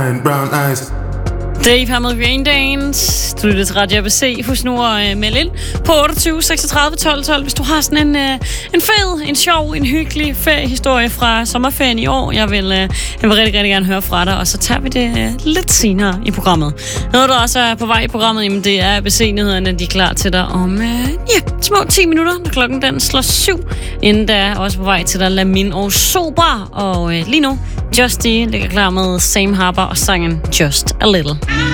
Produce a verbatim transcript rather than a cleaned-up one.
Brown eyes. Dave her med Rain Dance. Du lytter til Radio A B C. Husk nu at uh, melde ind på otteogtyve seksogtredive tolv tolv, hvis du har sådan en, uh, en fed, en sjov, en hyggelig feriehistorie fra sommerferien i år. Jeg vil, uh, jeg vil rigtig, rigtig gerne høre fra dig, og så tager vi det uh, lidt senere i programmet. Noget, der også er på vej i programmet, jamen, det er A B C-nyhederne. De er klar til dig om uh, ja, små ti minutter, når klokken den slår syv. Inden der er også på vej til dig Lamin og Sober. Og uh, lige nu, Justy ligger klar med Sam Harper og sangen Just a Little.